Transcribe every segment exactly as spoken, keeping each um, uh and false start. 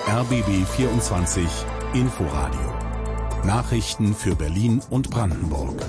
R B B vierundzwanzig Inforadio. Nachrichten für Berlin und Brandenburg.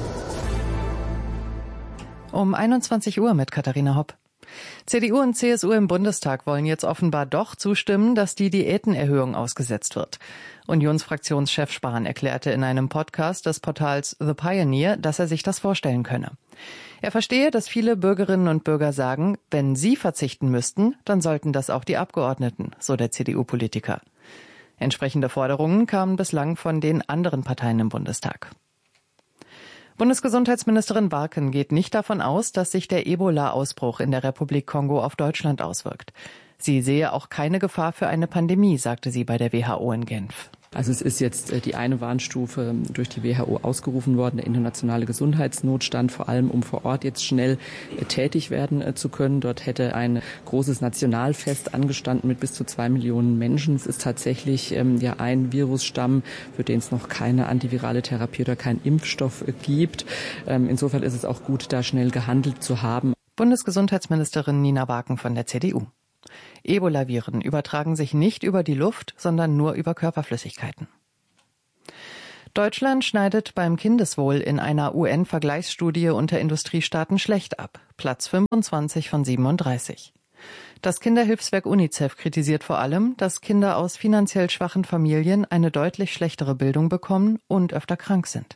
Um einundzwanzig Uhr mit Katharina Hopp. C D U und C S U im Bundestag wollen jetzt offenbar doch zustimmen, dass die Diätenerhöhung ausgesetzt wird. Unionsfraktionschef Spahn erklärte in einem Podcast des Portals The Pioneer, dass er sich das vorstellen könne. Er verstehe, dass viele Bürgerinnen und Bürger sagen, wenn sie verzichten müssten, dann sollten das auch die Abgeordneten, so der C D U-Politiker. Entsprechende Forderungen kamen bislang von den anderen Parteien im Bundestag. Bundesgesundheitsministerin Barken geht nicht davon aus, dass sich der Ebola-Ausbruch in der Republik Kongo auf Deutschland auswirkt. Sie sehe auch keine Gefahr für eine Pandemie, sagte sie bei der W H O in Genf. Also es ist jetzt die eine Warnstufe durch die W H O ausgerufen worden, der internationale Gesundheitsnotstand, vor allem um vor Ort jetzt schnell tätig werden zu können. Dort hätte ein großes Nationalfest angestanden mit bis zu zwei Millionen Menschen. Es ist tatsächlich ähm, ja ein Virusstamm, für den es noch keine antivirale Therapie oder keinen Impfstoff gibt. Ähm, insofern ist es auch gut, da schnell gehandelt zu haben. Bundesgesundheitsministerin Nina Barken von der C D U. Ebola-Viren übertragen sich nicht über die Luft, sondern nur über Körperflüssigkeiten. Deutschland schneidet beim Kindeswohl in einer U N-Vergleichsstudie unter Industriestaaten schlecht ab. Platz fünfundzwanzig von siebenunddreißig. Das Kinderhilfswerk UNICEF kritisiert vor allem, dass Kinder aus finanziell schwachen Familien eine deutlich schlechtere Bildung bekommen und öfter krank sind.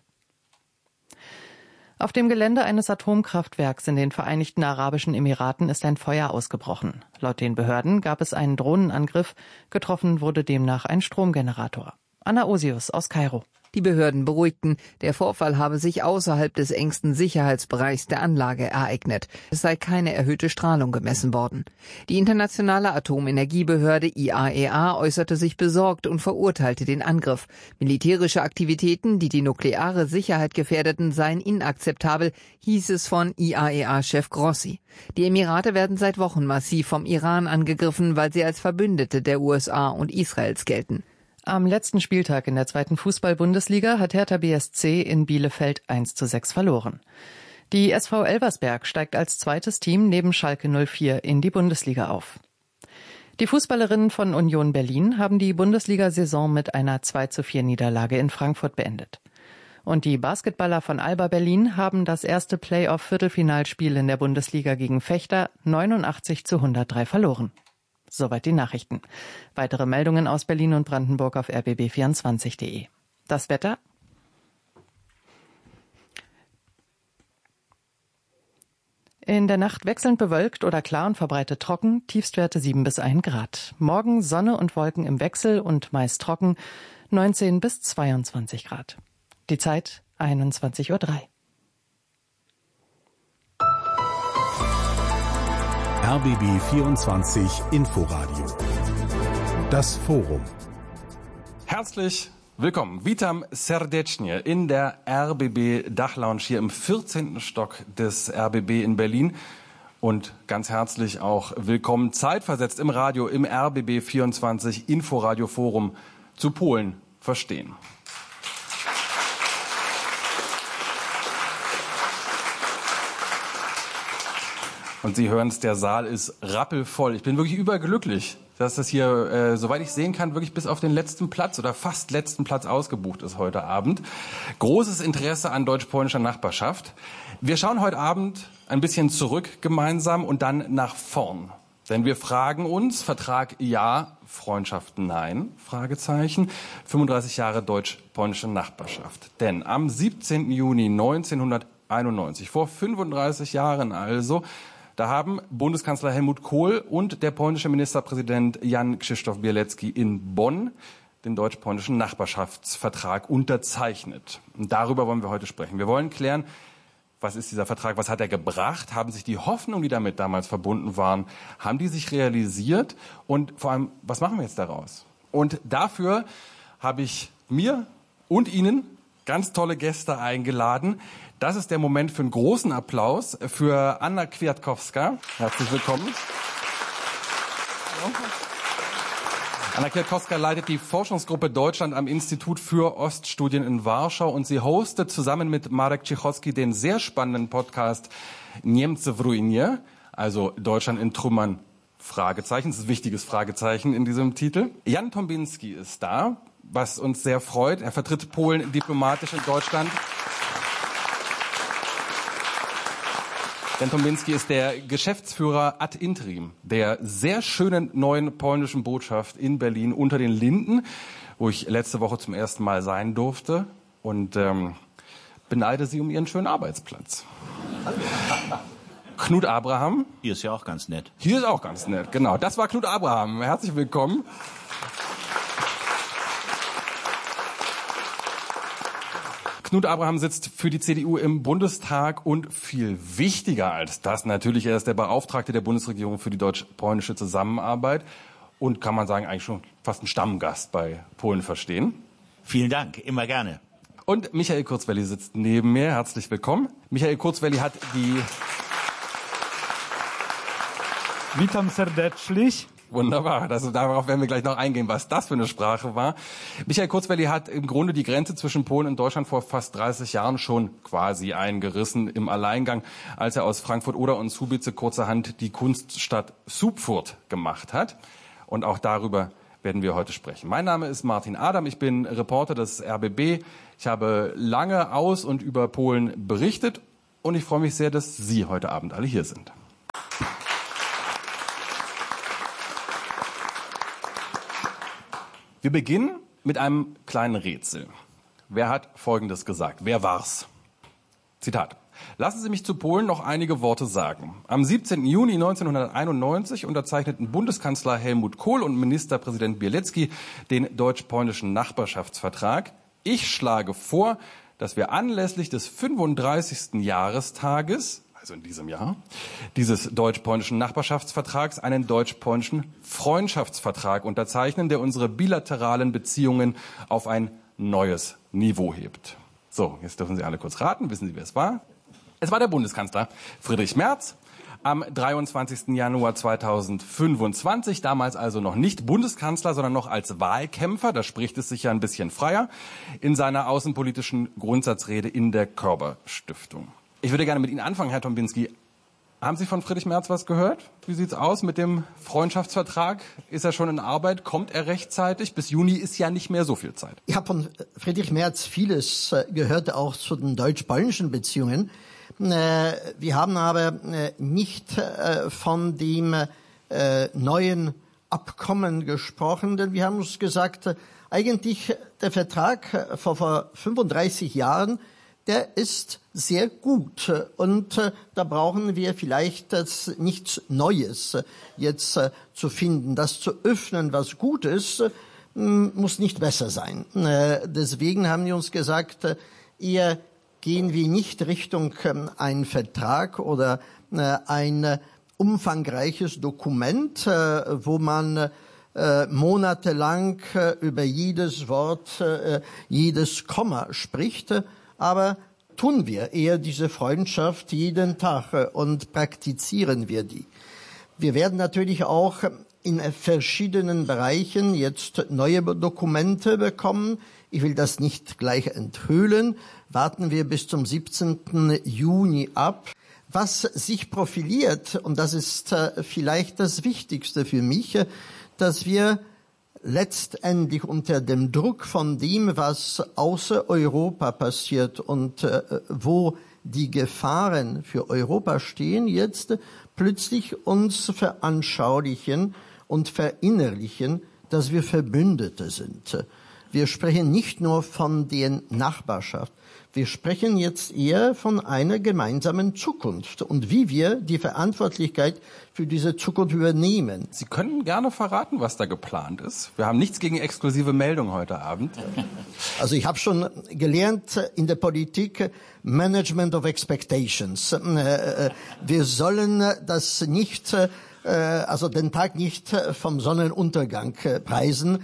Auf dem Gelände eines Atomkraftwerks in den Vereinigten Arabischen Emiraten ist ein Feuer ausgebrochen. Laut den Behörden gab es einen Drohnenangriff. Getroffen wurde demnach ein Stromgenerator. Anna Osius aus Kairo. Die Behörden beruhigten, der Vorfall habe sich außerhalb des engsten Sicherheitsbereichs der Anlage ereignet. Es sei keine erhöhte Strahlung gemessen worden. Die internationale Atomenergiebehörde I A E A äußerte sich besorgt und verurteilte den Angriff. Militärische Aktivitäten, die die nukleare Sicherheit gefährdeten, seien inakzeptabel, hieß es von I A E A-Chef Grossi. Die Emirate werden seit Wochen massiv vom Iran angegriffen, weil sie als Verbündete der U S A und Israels gelten. Am letzten Spieltag in der zweiten Fußball-Bundesliga hat Hertha B S C in Bielefeld eins zu sechs verloren. Die S V Elversberg steigt als zweites Team neben Schalke null vier in die Bundesliga auf. Die Fußballerinnen von Union Berlin haben die Bundesliga-Saison mit einer zwei zu vier Niederlage in Frankfurt beendet. Und die Basketballer von Alba Berlin haben das erste Playoff-Viertelfinalspiel in der Bundesliga gegen Fechter neunundachtzig zu hundertdrei verloren. Soweit die Nachrichten. Weitere Meldungen aus Berlin und Brandenburg auf r b b vierundzwanzig punkt de. Das Wetter? In der Nacht wechselnd bewölkt oder klar und verbreitet trocken, Tiefstwerte sieben bis ein Grad. Morgen Sonne und Wolken im Wechsel und meist trocken, neunzehn bis zweiundzwanzig Grad. Die Zeit einundzwanzig Uhr drei. R B B vierundzwanzig Inforadio. Das Forum. Herzlich willkommen. Witam serdecznie in der R B B Dachlounge hier im vierzehnten Stock des R B B in Berlin. Und ganz herzlich auch willkommen zeitversetzt im Radio im R B B vierundzwanzig Inforadio Forum zu Polen verstehen. Und Sie hören es, der Saal ist rappelvoll. Ich bin wirklich überglücklich, dass das hier, äh, soweit ich sehen kann, wirklich bis auf den letzten Platz oder fast letzten Platz ausgebucht ist heute Abend. Großes Interesse an deutsch-polnischer Nachbarschaft. Wir schauen heute Abend ein bisschen zurück gemeinsam und dann nach vorn. Denn wir fragen uns, Vertrag ja, Freundschaft nein, Fragezeichen, fünfunddreißig Jahre deutsch-polnische Nachbarschaft. Denn am siebzehnten Juni neunzehnhunderteinundneunzig, vor fünfunddreißig Jahren also, da haben Bundeskanzler Helmut Kohl und der polnische Ministerpräsident Jan Krzysztof Bielecki in Bonn den deutsch-polnischen Nachbarschaftsvertrag unterzeichnet. Und darüber wollen wir heute sprechen. Wir wollen klären, was ist dieser Vertrag, was hat er gebracht, haben sich die Hoffnungen, die damit damals verbunden waren, haben die sich realisiert und vor allem, was machen wir jetzt daraus? Und dafür habe ich mir und Ihnen ganz tolle Gäste eingeladen. Das ist der Moment für einen großen Applaus für Anna Kwiatkowska. Herzlich willkommen. Anna Kwiatkowska leitet die Forschungsgruppe Deutschland am Institut für Oststudien in Warschau und sie hostet zusammen mit Marek Cichowski den sehr spannenden Podcast Niemcy w ruinie, also Deutschland in Trümmern Fragezeichen. Das ist ein wichtiges Fragezeichen in diesem Titel. Jan Tombinski ist da, was uns sehr freut. Er vertritt Polen diplomatisch in Deutschland. Jan Tombinski ist der Geschäftsführer ad interim der sehr schönen neuen polnischen Botschaft in Berlin unter den Linden, wo ich letzte Woche zum ersten Mal sein durfte und ähm, beneide Sie um Ihren schönen Arbeitsplatz. Knut Abraham. Hier ist ja auch ganz nett. Hier ist auch ganz nett, genau. Das war Knut Abraham. Herzlich willkommen. Knut Abraham sitzt für die C D U im Bundestag und viel wichtiger als das natürlich, er ist der Beauftragte der Bundesregierung für die deutsch-polnische Zusammenarbeit und kann man sagen eigentlich schon fast ein Stammgast bei Polen verstehen. Vielen Dank, immer gerne. Und Michael Kurzwelli sitzt neben mir, herzlich willkommen. Michael Kurzwelli hat die... Witam serdecznie. Wunderbar, das, darauf werden wir gleich noch eingehen, was das für eine Sprache war. Michael Kurzwelli hat im Grunde die Grenze zwischen Polen und Deutschland vor fast dreißig Jahren schon quasi eingerissen im Alleingang, als er aus Frankfurt-Oder und Słubice kurzerhand die Kunststadt Supfurt gemacht hat. Und auch darüber werden wir heute sprechen. Mein Name ist Martin Adam, ich bin Reporter des R B B. Ich habe lange aus und über Polen berichtet und ich freue mich sehr, dass Sie heute Abend alle hier sind. Wir beginnen mit einem kleinen Rätsel. Wer hat Folgendes gesagt? Wer war's? Zitat. Lassen Sie mich zu Polen noch einige Worte sagen. Am siebzehnten Juni neunzehnhunderteinundneunzig unterzeichneten Bundeskanzler Helmut Kohl und Ministerpräsident Bielecki den deutsch-polnischen Nachbarschaftsvertrag. Ich schlage vor, dass wir anlässlich des fünfunddreißigsten Jahrestages, also in diesem Jahr, dieses deutsch-polnischen Nachbarschaftsvertrags einen deutsch-polnischen Freundschaftsvertrag unterzeichnen, der unsere bilateralen Beziehungen auf ein neues Niveau hebt. So, jetzt dürfen Sie alle kurz raten. Wissen Sie, wer es war? Es war der Bundeskanzler Friedrich Merz am dreiundzwanzigsten Januar zweitausendfünfundzwanzig, damals also noch nicht Bundeskanzler, sondern noch als Wahlkämpfer, da spricht es sich ja ein bisschen freier, in seiner außenpolitischen Grundsatzrede in der Körber-Stiftung. Ich würde gerne mit Ihnen anfangen, Herr Tombinski. Haben Sie von Friedrich Merz was gehört? Wie sieht's aus mit dem Freundschaftsvertrag? Ist er schon in Arbeit? Kommt er rechtzeitig? Bis Juni ist ja nicht mehr so viel Zeit. Ich habe von Friedrich Merz vieles gehört, auch zu den deutsch-polnischen Beziehungen. Wir haben aber nicht von dem neuen Abkommen gesprochen, denn wir haben uns gesagt, eigentlich der Vertrag vor fünfunddreißig Jahren, der ist sehr gut und äh, da brauchen wir vielleicht äh, nichts Neues äh, jetzt äh, zu finden. Das zu öffnen, was gut ist, äh, muss nicht besser sein. Äh, deswegen haben wir uns gesagt, äh, eher gehen wir nicht Richtung äh, einen Vertrag oder äh, ein äh, umfangreiches Dokument, äh, wo man äh, monatelang äh, über jedes Wort, äh, jedes Komma spricht, äh, aber tun wir eher diese Freundschaft jeden Tag und praktizieren wir die. Wir werden natürlich auch in verschiedenen Bereichen jetzt neue Dokumente bekommen. Ich will das nicht gleich enthüllen. Warten wir bis zum siebzehnten Juni ab. Was sich profiliert, und das ist vielleicht das Wichtigste für mich, dass wir letztendlich unter dem Druck von dem, was außer Europa passiert und äh, wo die Gefahren für Europa stehen, jetzt plötzlich uns veranschaulichen und verinnerlichen, dass wir Verbündete sind. Wir sprechen nicht nur von der Nachbarschaft, wir sprechen jetzt eher von einer gemeinsamen Zukunft und wie wir die Verantwortlichkeit für diese Zukunft übernehmen. Sie können gerne verraten, was da geplant ist. Wir haben nichts gegen exklusive Meldungen heute Abend. Also ich habe schon gelernt in der Politik Management of Expectations. Wir sollen das nicht, also den Tag nicht vom Sonnenuntergang preisen.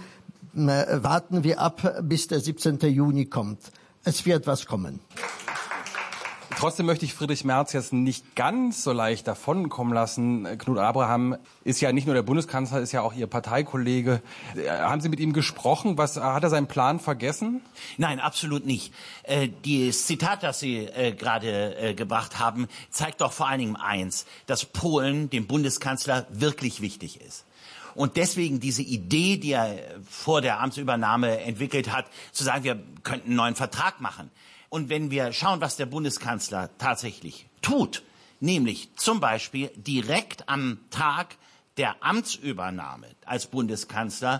Warten wir ab, bis der siebzehnte Juni kommt. Es wird was kommen. Trotzdem möchte ich Friedrich Merz jetzt nicht ganz so leicht davonkommen lassen. Knut Abraham ist ja nicht nur der Bundeskanzler, ist ja auch Ihr Parteikollege. Haben Sie mit ihm gesprochen? Was, hat er seinen Plan vergessen? Nein, absolut nicht. Äh, das Zitat, das Sie äh, gerade äh, gebracht haben, zeigt doch vor allen Dingen eins, dass Polen dem Bundeskanzler wirklich wichtig ist. Und deswegen diese Idee, die er vor der Amtsübernahme entwickelt hat, zu sagen, wir könnten einen neuen Vertrag machen. Und wenn wir schauen, was der Bundeskanzler tatsächlich tut, nämlich zum Beispiel direkt am Tag der Amtsübernahme als Bundeskanzler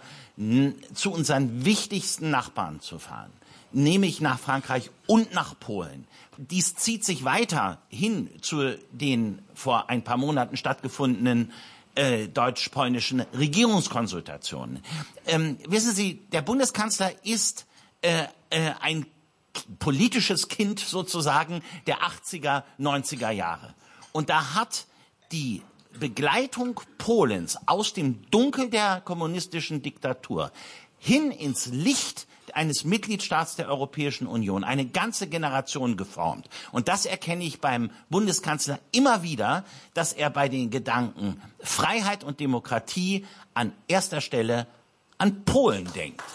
zu unseren wichtigsten Nachbarn zu fahren, nämlich nach Frankreich und nach Polen. Dies zieht sich weiter hin zu den vor ein paar Monaten stattgefundenen äh, deutsch-polnischen Regierungskonsultationen. Ähm, wissen Sie, der Bundeskanzler ist äh, äh, ein politisches Kind sozusagen der achtziger, neunziger Jahre. Und da hat die Begleitung Polens aus dem Dunkel der kommunistischen Diktatur hin ins Licht eines Mitgliedstaats der Europäischen Union eine ganze Generation geformt. Und das erkenne ich beim Bundeskanzler immer wieder, dass er bei den Gedanken Freiheit und Demokratie an erster Stelle an Polen denkt.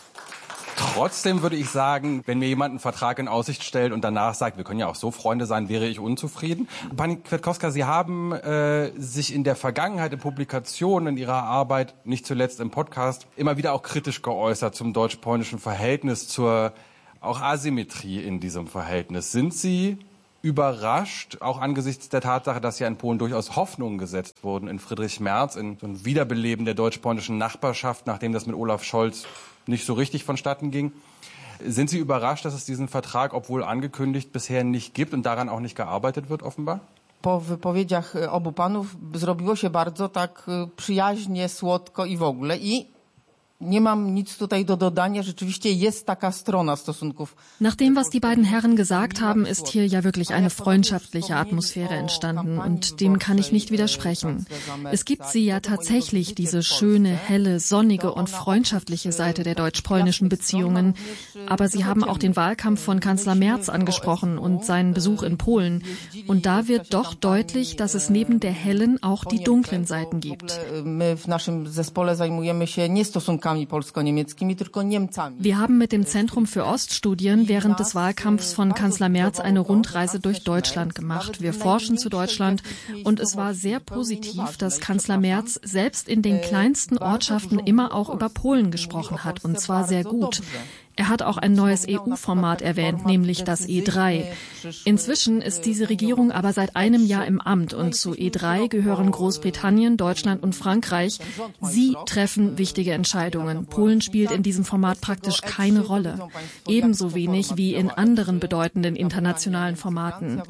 Trotzdem würde ich sagen, wenn mir jemand einen Vertrag in Aussicht stellt und danach sagt, wir können ja auch so Freunde sein, wäre ich unzufrieden. Pani Kwiatkowska, Sie haben äh, sich in der Vergangenheit in Publikationen in Ihrer Arbeit, nicht zuletzt im Podcast, immer wieder auch kritisch geäußert zum deutsch-polnischen Verhältnis, zur auch Asymmetrie in diesem Verhältnis. Sind Sie überrascht, auch angesichts der Tatsache, dass ja in Polen durchaus Hoffnungen gesetzt wurden in Friedrich Merz, in so ein Wiederbeleben der deutsch-polnischen Nachbarschaft, nachdem das mit Olaf Scholz nicht so richtig vonstatten ging. Sind Sie überrascht, dass es diesen Vertrag, obwohl angekündigt, bisher nicht gibt und daran auch nicht gearbeitet wird, offenbar? Po wypowiedziach obu panów zrobiło się bardzo tak przyjaźnie, słodko i w ogóle. I nie mam nic tutaj do dodania. Rzeczywiście jest taka strona stosunków. Nach dem, was die beiden Herren gesagt haben, ist hier ja wirklich eine freundschaftliche Atmosphäre entstanden und dem kann ich nicht widersprechen. Es gibt sie ja tatsächlich, diese schöne, helle, sonnige und freundschaftliche Seite der deutsch-polnischen Beziehungen. Aber Sie haben auch den Wahlkampf von Kanzler Merz angesprochen und seinen Besuch in Polen. Und da wird doch deutlich, dass es neben der hellen auch die dunklen Seiten gibt. My w naszym zespole zajmujemy się nie stosunkami polsko-niemieckimi, tylko Niemcami. Wir haben mit dem Zentrum für Oststudien während des Wahlkampfs von Kanzler Merz eine Rundreise durch Deutschland gemacht. Wir forschen zu Deutschland und es war sehr positiv, dass Kanzler Merz selbst in den kleinsten Ortschaften immer auch über Polen gesprochen hat, und zwar sehr gut. Er hat auch ein neues E U-Format erwähnt, nämlich das E drei. Inzwischen ist diese Regierung aber seit einem Jahr im Amt und zu E drei gehören Großbritannien, Deutschland und Frankreich. Sie treffen wichtige Entscheidungen. Polen spielt in diesem Format praktisch keine Rolle. Ebenso wenig wie in anderen bedeutenden internationalen Formaten.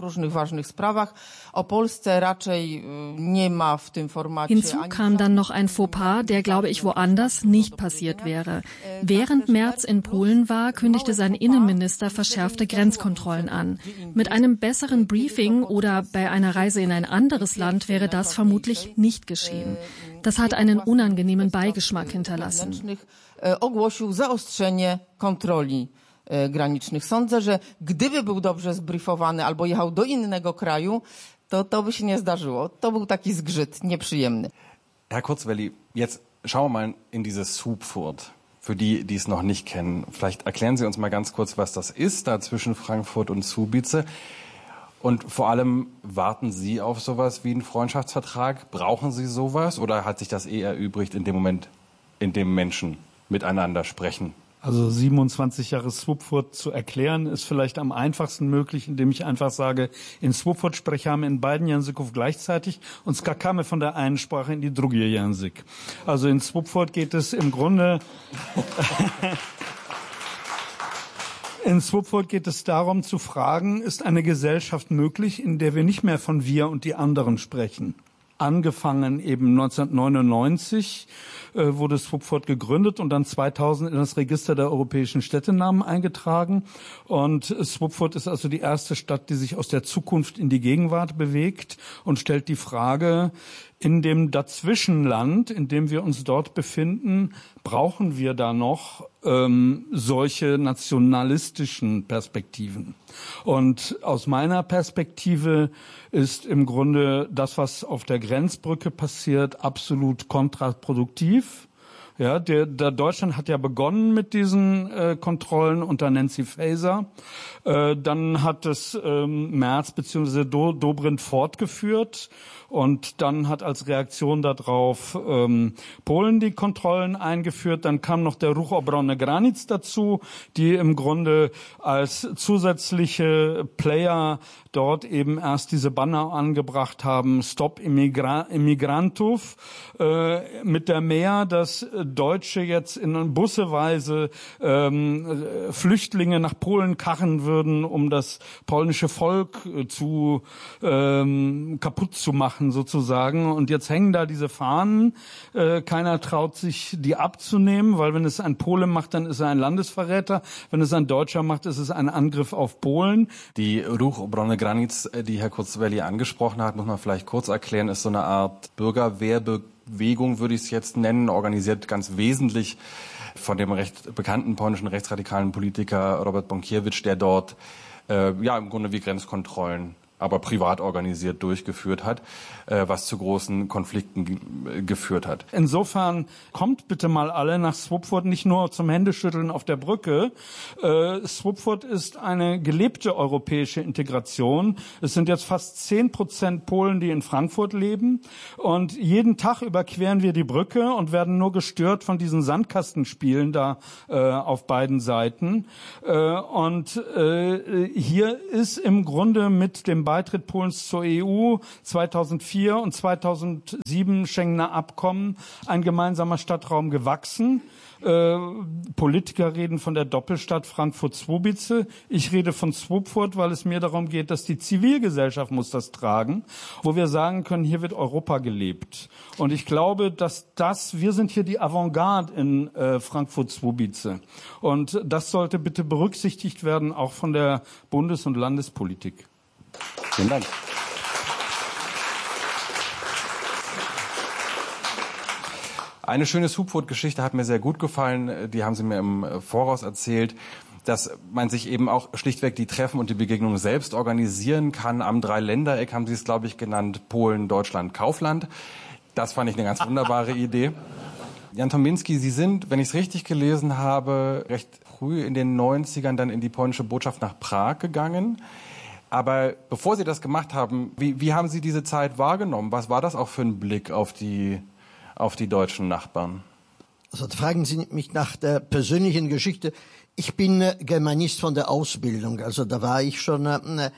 Hinzu kam dann noch ein Fauxpas, der, glaube ich, woanders nicht passiert wäre. Während Merz in Polen war, kündigte sein Innenminister verschärfte Grenzkontrollen an. Mit einem besseren Briefing oder bei einer Reise in ein anderes Land wäre das vermutlich nicht geschehen. Das hat einen unangenehmen Beigeschmack hinterlassen. Ogłosił zaostrzenie kontroli granicznych. Sądzę, że gdyby był dobrze zbriefowany albo jechał do innego kraju, to to by się nie zdarzyło. To był taki zgrzyt nieprzyjemny. Herr Kurzwelli, jetzt schauen wir mal in dieses Zugfurt. Für die, die es noch nicht kennen, vielleicht erklären Sie uns mal ganz kurz, was das ist, da zwischen Frankfurt und Słubice. Und vor allem, warten Sie auf sowas wie einen Freundschaftsvertrag? Brauchen Sie sowas? Oder hat sich das eh erübrigt in dem Moment, in dem Menschen miteinander sprechen? Also siebenundzwanzig Jahre Słupfurt zu erklären, ist vielleicht am einfachsten möglich, indem ich einfach sage, in Słupfurt sprechen in beiden języków gleichzeitig und skakamy von der einen Sprache in die drugie język. Also in Słupfurt geht es im Grunde... In Słupfurt geht es darum zu fragen, ist eine Gesellschaft möglich, in der wir nicht mehr von wir und die anderen sprechen? Angefangen eben neunzehnhundertneunundneunzig äh, wurde Słupfurt gegründet und dann zweitausend in das Register der europäischen Städtenamen eingetragen. Und Słupfurt ist also die erste Stadt, die sich aus der Zukunft in die Gegenwart bewegt und stellt die Frage, in dem Dazwischenland, in dem wir uns dort befinden, brauchen wir da noch ähm, solche nationalistischen Perspektiven. Und aus meiner Perspektive ist im Grunde das, was auf der Grenzbrücke passiert, absolut kontraproduktiv. Ja, der, der Deutschland hat ja begonnen mit diesen äh, Kontrollen unter Nancy Faeser. Äh, dann hat es ähm, Merz bzw. Do, Dobrindt fortgeführt. Und dann hat als Reaktion darauf ähm, Polen die Kontrollen eingeführt. Dann kam noch der Ruch Obrony Granic dazu, die im Grunde als zusätzliche Player dort eben erst diese Banner angebracht haben, Stop Immigra- Immigrantów, äh, mit der Mehr, dass Deutsche jetzt in busseweise ähm, Flüchtlinge nach Polen karren würden, um das polnische Volk zu ähm, kaputt zu machen sozusagen. Und jetzt hängen da diese Fahnen. Äh, keiner traut sich, die abzunehmen, weil wenn es ein Pole macht, dann ist er ein Landesverräter. Wenn es ein Deutscher macht, ist es ein Angriff auf Polen. Die Ruch Obrony Granic, die Herr Kurzwelli angesprochen hat, muss man vielleicht kurz erklären, ist so eine Art Bürgerwehrbewegung, würde ich es jetzt nennen, organisiert ganz wesentlich von dem recht bekannten polnischen rechtsradikalen Politiker Robert Bąkiewicz, der dort äh, ja im Grunde wie Grenzkontrollen, aber privat organisiert durchgeführt hat, äh, was zu großen Konflikten ge- geführt hat. Insofern kommt bitte mal alle nach Swopfurt, nicht nur zum Händeschütteln auf der Brücke. Äh, Swopfurt ist eine gelebte europäische Integration. Es sind jetzt fast zehn Prozent Polen, die in Frankfurt leben. Und jeden Tag überqueren wir die Brücke und werden nur gestört von diesen Sandkastenspielen da äh, auf beiden Seiten. Äh, und äh, hier ist im Grunde mit dem Beitritt Polens zur E U zweitausendvier und zweitausendsieben Schengener Abkommen ein gemeinsamer Stadtraum gewachsen. Äh, Politiker reden von der Doppelstadt Frankfurt-Swobice. Ich rede von Swopfurt, weil es mir darum geht, dass die Zivilgesellschaft muss das tragen, wo wir sagen können, hier wird Europa gelebt. Und ich glaube, dass das, wir sind hier die Avantgarde in äh, Frankfurt-Swobice. Und das sollte bitte berücksichtigt werden, auch von der Bundes- und Landespolitik. Vielen Dank. Eine schöne Swopfurt-Geschichte hat mir sehr gut gefallen. Die haben Sie mir im Voraus erzählt, dass man sich eben auch schlichtweg die Treffen und die Begegnungen selbst organisieren kann. Am Dreiländereck haben Sie es, glaube ich, genannt, Polen, Deutschland, Kaufland. Das fand ich eine ganz wunderbare Idee. Jan Tominski, Sie sind, wenn ich es richtig gelesen habe, recht früh in den neunzigern dann in die polnische Botschaft nach Prag gegangen. Aber bevor Sie das gemacht haben, wie, wie haben Sie diese Zeit wahrgenommen? Was war das auch für ein Blick auf die, auf die deutschen Nachbarn? Also fragen Sie mich nach der persönlichen Geschichte. Ich bin äh, Germanist von der Ausbildung. Also da war ich schon äh,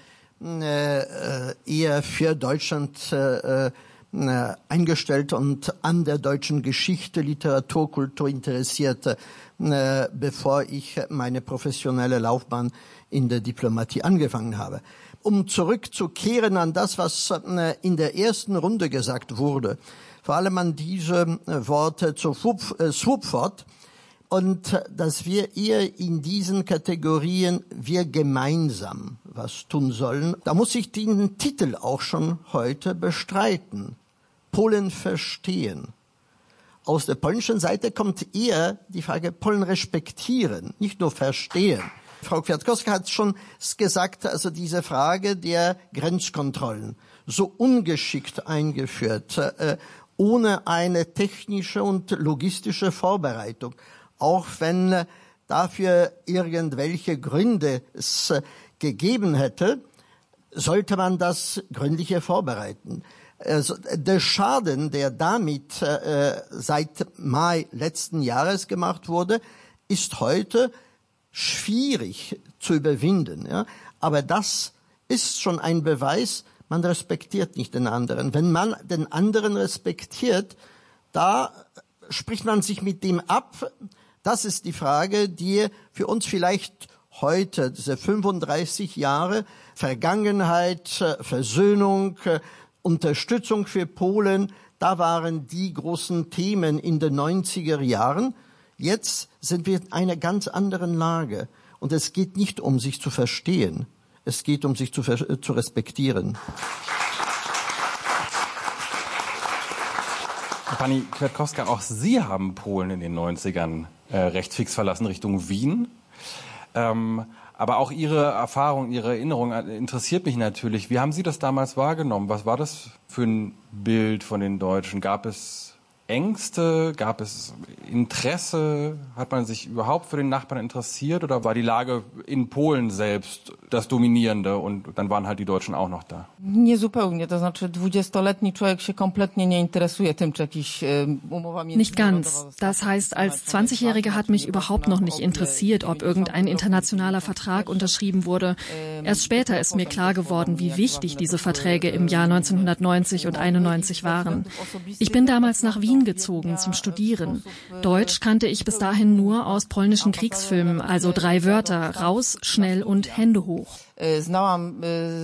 äh, eher für Deutschland äh, äh, eingestellt und an der deutschen Geschichte, Literatur, Kultur interessiert, äh, bevor ich meine professionelle Laufbahn in der Diplomatie angefangen habe. Um zurückzukehren an das, was äh, in der ersten Runde gesagt wurde, vor allem an diese äh, Worte zu Swopfurt, und äh, dass wir eher in diesen Kategorien wir gemeinsam was tun sollen, da muss ich den Titel auch schon heute bestreiten. Polen verstehen. Aus der polnischen Seite kommt eher die Frage Polen respektieren, nicht nur verstehen. Frau Kwiatkowska hat schon gesagt, also diese Frage der Grenzkontrollen, so ungeschickt eingeführt, äh, ohne eine technische und logistische Vorbereitung, auch wenn äh, dafür irgendwelche Gründe es äh, gegeben hätte, sollte man das gründlicher vorbereiten. Also der Schaden, der damit äh, seit Mai letzten Jahres gemacht wurde, ist heute schwierig zu überwinden. Ja? Aber das ist schon ein Beweis, man respektiert nicht den anderen. Wenn man den anderen respektiert, da spricht man sich mit dem ab. Das ist die Frage, die für uns vielleicht heute, diese fünfunddreißig Jahre Vergangenheit, Versöhnung, Unterstützung für Polen, da waren die großen Themen in den neunziger Jahren. Jetzt sind wir in einer ganz anderen Lage. Und es geht nicht um sich zu verstehen. Es geht um sich zu, zu respektieren. Pani Kwiatkowska, auch Sie haben Polen in den neunzigern äh, recht fix verlassen Richtung Wien. Ähm, aber auch Ihre Erfahrung, Ihre Erinnerung interessiert mich natürlich. Wie haben Sie das damals wahrgenommen? Was war das für ein Bild von den Deutschen? Gab es Ängste? Gab es Interesse? Hat man sich überhaupt für den Nachbarn interessiert? Oder war die Lage in Polen selbst das Dominierende und dann waren halt die Deutschen auch noch da? Nie zupełnie. To znaczy dwudziestoletni człowiek się kompletnie nie interesuje tym, czy jakieś umowa międzynarodowa. Nicht ganz. Das heißt, als zwanzigjähriger hat mich überhaupt noch nicht interessiert, ob irgendein internationaler Vertrag unterschrieben wurde. Erst später ist mir klar geworden, wie wichtig diese Verträge im Jahr neunzehnhundertneunzig und einundneunzig waren. Ich bin damals nach Wien gezogen zum Studieren. Deutsch kannte ich bis dahin nur aus polnischen Kriegsfilmen, also drei Wörter: raus, schnell und Hände hoch. Znałam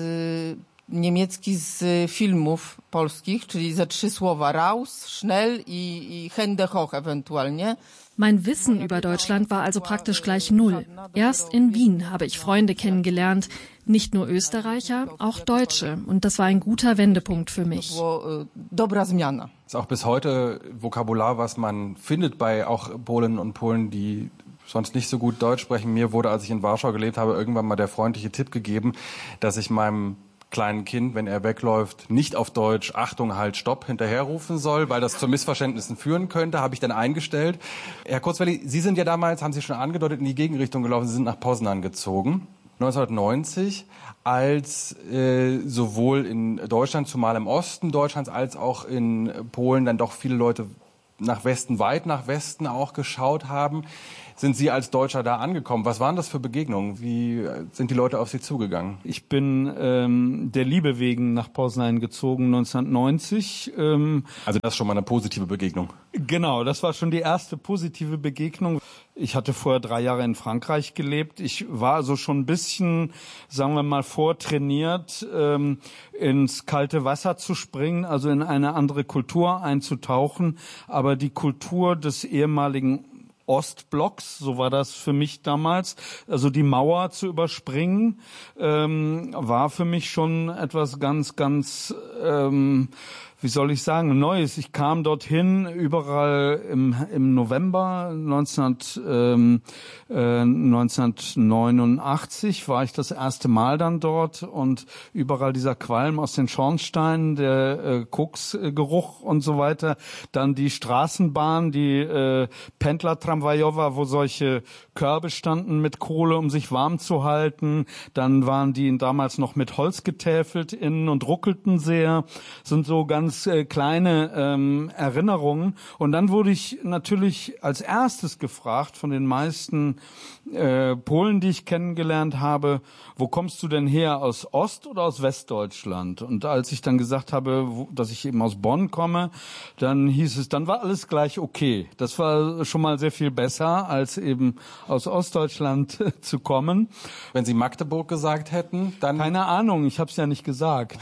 niemiecki z filmów polskich, czyli ze trzy słowa: raus, schnell i, i Hände hoch ewentualnie. Mein Wissen über Deutschland war also praktisch gleich null. Erst in Wien habe ich Freunde kennengelernt, nicht nur Österreicher, auch Deutsche. Und das war ein guter Wendepunkt für mich. Dobra zmiana. Das ist auch bis heute Vokabular, was man findet bei auch Polinnen und Polen, die sonst nicht so gut Deutsch sprechen. Mir wurde, als ich in Warschau gelebt habe, irgendwann mal der freundliche Tipp gegeben, dass ich meinem kleinen Kind, wenn er wegläuft, nicht auf Deutsch Achtung, halt, stopp hinterherrufen soll, weil das zu Missverständnissen führen könnte, habe ich dann eingestellt. Herr Kurzweili, Sie sind ja damals, haben Sie schon angedeutet, in die Gegenrichtung gelaufen. Sie sind nach Poznan gezogen, neunzehnhundertneunzig, als äh, sowohl in Deutschland, zumal im Osten Deutschlands, als auch in Polen dann doch viele Leute nach Westen, weit nach Westen auch geschaut haben. Sind Sie als Deutscher da angekommen? Was waren das für Begegnungen? Wie sind die Leute auf Sie zugegangen? Ich bin ähm, der Liebe wegen nach Poznan gezogen neunzehnhundertneunzig. Ähm, also das ist schon mal eine positive Begegnung. Genau, das war schon die erste positive Begegnung. Ich hatte vorher drei Jahre in Frankreich gelebt. Ich war also schon ein bisschen, sagen wir mal, vortrainiert, ähm, ins kalte Wasser zu springen, also in eine andere Kultur einzutauchen. Aber die Kultur des ehemaligen Ostblocks, so war das für mich damals, also die Mauer zu überspringen, ähm, war für mich schon etwas ganz, ganz, ähm, wie soll ich sagen, Neues. Ich kam dorthin, überall im, im November neunzehnhundertneunundachtzig war ich das erste Mal dann dort und überall dieser Qualm aus den Schornsteinen, der äh, Koksgeruch und so weiter. Dann die Straßenbahn, die äh, Pendler-Tramwajowa, wo solche Körbe standen mit Kohle, um sich warm zu halten. Dann waren die damals noch mit Holz getäfelt innen und ruckelten sehr. Sind so ganz äh, kleine ähm, Erinnerungen. Und dann wurde ich natürlich als erstes gefragt von den meisten äh, Polen, die ich kennengelernt habe, wo kommst du denn her, aus Ost- oder aus Westdeutschland? Und als ich dann gesagt habe, wo, dass ich eben aus Bonn komme, dann hieß es, dann war alles gleich okay. Das war schon mal sehr viel besser, als eben aus Ostdeutschland zu kommen. Wenn Sie Magdeburg gesagt hätten, dann... Keine Ahnung, ich habe es ja nicht gesagt.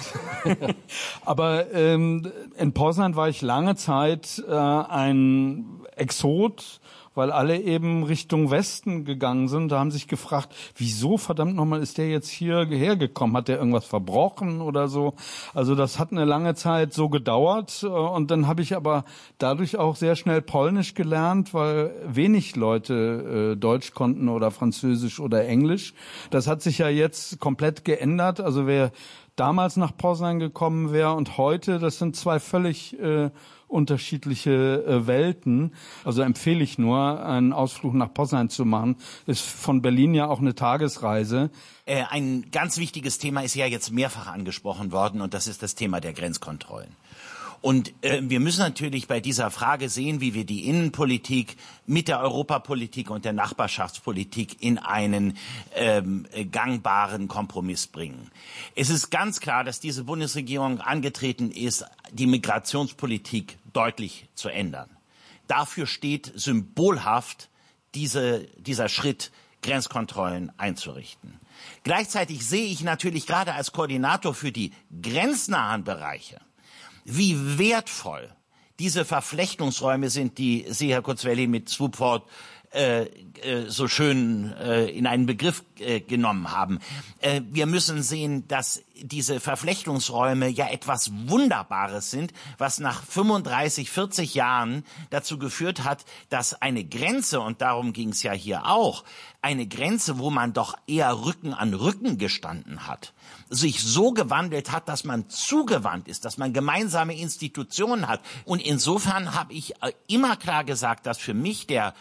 Aber ähm, in Poznan war ich lange Zeit äh, ein Exot, weil alle eben Richtung Westen gegangen sind. Da haben sich gefragt, wieso verdammt nochmal ist der jetzt hier hergekommen? Hat der irgendwas verbrochen oder so? Also das hat eine lange Zeit so gedauert. Und dann habe ich aber dadurch auch sehr schnell Polnisch gelernt, weil wenig Leute äh, Deutsch konnten oder Französisch oder Englisch. Das hat sich ja jetzt komplett geändert. Also wer damals nach Poznan gekommen wäre und heute, das sind zwei völlig äh, unterschiedliche äh, Welten. Also empfehle ich nur, einen Ausflug nach Poznan zu machen. Ist von Berlin ja auch eine Tagesreise. Äh, ein ganz wichtiges Thema ist ja jetzt mehrfach angesprochen worden und das ist das Thema der Grenzkontrollen. Und äh, wir müssen natürlich bei dieser Frage sehen, wie wir die Innenpolitik mit der Europapolitik und der Nachbarschaftspolitik in einen ähm, gangbaren Kompromiss bringen. Es ist ganz klar, dass diese Bundesregierung angetreten ist, die Migrationspolitik deutlich zu ändern. Dafür steht symbolhaft diese, dieser Schritt, Grenzkontrollen einzurichten. Gleichzeitig sehe ich natürlich gerade als Koordinator für die grenznahen Bereiche, wie wertvoll diese Verflechtungsräume sind, die Sie, Herr Kurzweili, mit Swoopford äh, äh, so schön äh, in einen Begriff äh, genommen haben. Äh, wir müssen sehen, dass diese Verflechtungsräume ja etwas Wunderbares sind, was nach fünfunddreißig, vierzig Jahren dazu geführt hat, dass eine Grenze, und darum ging es ja hier auch, eine Grenze, wo man doch eher Rücken an Rücken gestanden hat, sich so gewandelt hat, dass man zugewandt ist, dass man gemeinsame Institutionen hat. Und insofern habe ich immer klar gesagt, dass für mich der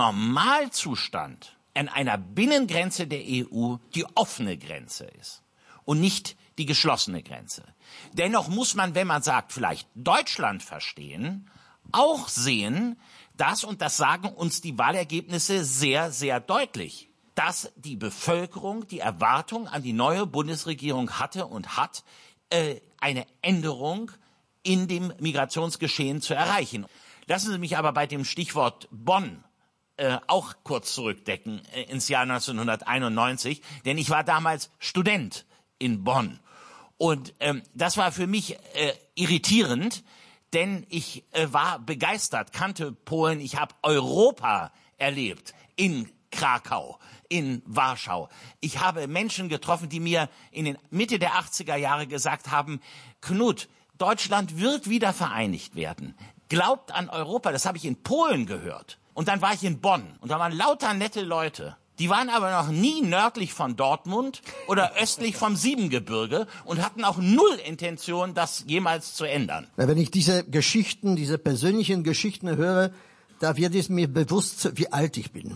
Normalzustand an einer Binnengrenze der E U die offene Grenze ist und nicht die geschlossene Grenze. Dennoch muss man, wenn man sagt, vielleicht Deutschland verstehen, auch sehen, dass, und das sagen uns die Wahlergebnisse sehr, sehr deutlich, dass die Bevölkerung die Erwartung an die neue Bundesregierung hatte und hat, äh, eine Änderung in dem Migrationsgeschehen zu erreichen. Lassen Sie mich aber bei dem Stichwort Bonn äh, auch kurz zurückdecken äh, ins Jahr neunzehnhunderteinundneunzig, denn ich war damals Student in Bonn. Und ähm, das war für mich äh, irritierend, denn ich äh, war begeistert, kannte Polen, ich habe Europa erlebt in Krakau, in Warschau. Ich habe Menschen getroffen, die mir in den Mitte der achtziger Jahre gesagt haben, Knut, Deutschland wird wieder vereinigt werden. Glaubt an Europa, das habe ich in Polen gehört. Und dann war ich in Bonn und da waren lauter nette Leute. Die waren aber noch nie nördlich von Dortmund oder östlich vom Siebengebirge und hatten auch null Intention, das jemals zu ändern. Wenn ich diese Geschichten, diese persönlichen Geschichten höre, da wird es mir bewusst, wie alt ich bin.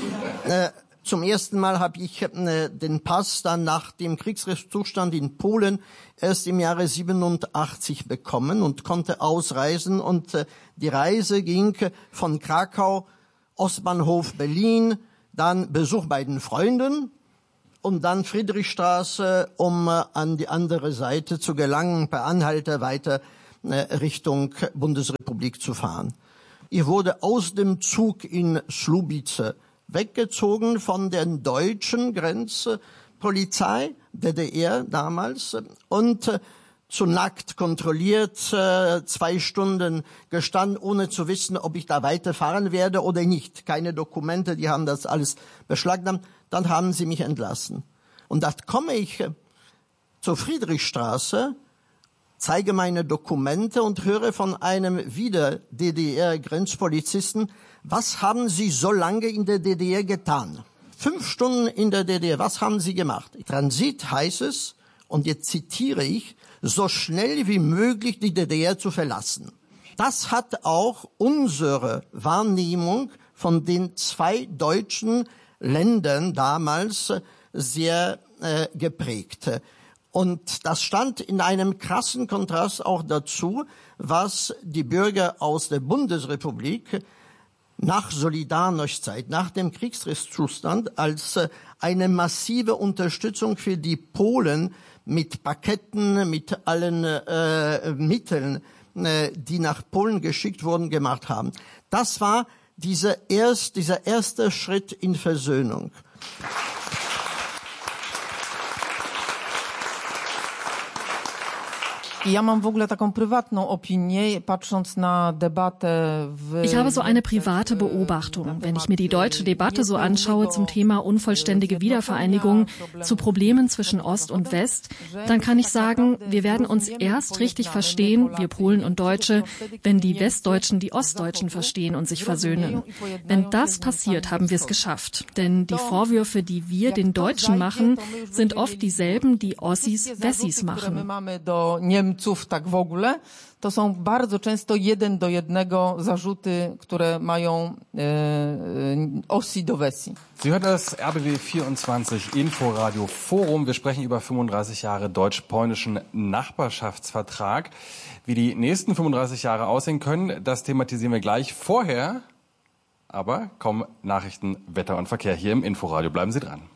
Äh, zum ersten Mal habe ich äh, den Pass dann nach dem Kriegszustand in Polen erst im Jahre siebenundachtzig bekommen und konnte ausreisen. Und äh, die Reise ging von Krakau, Ostbahnhof Berlin, dann Besuch bei den Freunden und dann Friedrichstraße, um äh, an die andere Seite zu gelangen, per Anhalter weiter äh, Richtung Bundesrepublik zu fahren. Ich wurde aus dem Zug in Słubice weggezogen von der deutschen Grenzpolizei, D D R damals, und äh, zu nackt kontrolliert, äh, zwei Stunden gestanden, ohne zu wissen, ob ich da weiterfahren werde oder nicht. Keine Dokumente, die haben das alles beschlagnahmt. Dann haben sie mich entlassen. Und da komme ich äh, zur Friedrichstraße, zeige meine Dokumente und höre von einem wieder D D R-Grenzpolizisten, was haben Sie so lange in der D D R getan? Fünf Stunden in der D D R, was haben Sie gemacht? Transit heißt es, und jetzt zitiere ich, so schnell wie möglich die D D R zu verlassen. Das hat auch unsere Wahrnehmung von den zwei deutschen Ländern damals sehr äh, geprägt. Und das stand in einem krassen Kontrast auch dazu, was die Bürger aus der Bundesrepublik nach Solidarność-Zeit, nach dem Kriegszustand als eine massive Unterstützung für die Polen mit Paketten, mit allen äh, Mitteln, äh, die nach Polen geschickt wurden, gemacht haben. Das war diese erst, dieser erste Schritt in Versöhnung. Ja mam w ogóle taką prywatną opinię, patrząc na debatę w... Ich habe so eine private Beobachtung. Wenn ich mir die deutsche Debatte so anschaue zum Thema unvollständige Wiedervereinigung, zu Problemen zwischen Ost und West, dann kann ich sagen, wir werden uns erst richtig verstehen, wir Polen und Deutsche, wenn die Westdeutschen die Ostdeutschen verstehen und sich versöhnen. Wenn das passiert, haben wir es geschafft. Denn die Vorwürfe, die wir den Deutschen machen, sind oft dieselben, die Ossis Wessis machen. Niemców tak w ogóle, to są bardzo często jeden do jednego zarzuty, które mają e, e, Ossi do Wessi. Sie hören das R B W vierundzwanzig Inforadio Forum. Wir sprechen über fünfunddreißig Jahre deutsch-polnischen Nachbarschaftsvertrag. Wie die nächsten fünfunddreißig Jahre aussehen können, das thematisieren wir gleich. Vorher aber kommen Nachrichten, Wetter und Verkehr hier im Inforadio. Bleiben Sie dran.